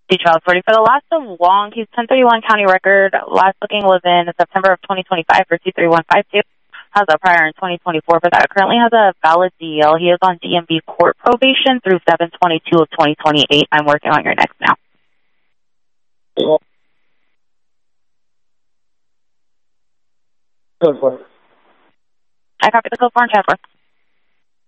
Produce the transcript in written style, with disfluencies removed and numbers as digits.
The child 40 for the last of Wong. He's 1031 county record. Last booking was in September of 2025 for 23152. Has a prior in 2024 for that. Currently has a valid DL. He is on DMV court probation through 7/22 of 2028. I'm working on your next now. Good for it. I copy the code for and chat for.